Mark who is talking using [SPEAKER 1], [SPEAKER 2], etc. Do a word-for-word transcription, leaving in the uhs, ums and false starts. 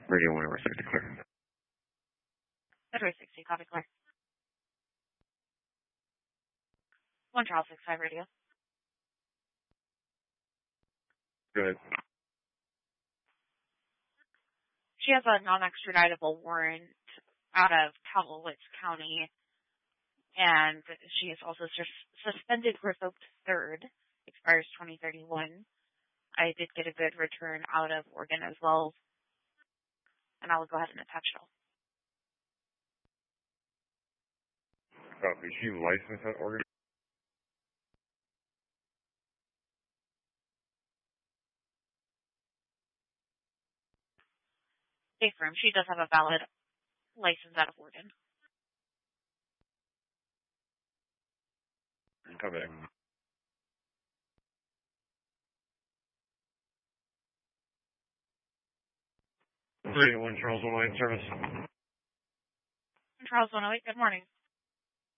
[SPEAKER 1] Radio one over sixty clear.
[SPEAKER 2] February sixty, copy clear. One Charles six five radio.
[SPEAKER 1] Good.
[SPEAKER 2] She has a non-extraditable warrant out of Cowlitz County, and she is also sus- suspended, revoked third, expires twenty thirty-one. I did get a good return out of Oregon as well, and I will go ahead and attach it all.
[SPEAKER 1] Copy. Is she licensed at Oregon?
[SPEAKER 2] Stay firm. She does have a valid license out of Oregon.
[SPEAKER 1] Come back. three oh one Charles one oh eight service.
[SPEAKER 2] Charles one oh eight, good morning.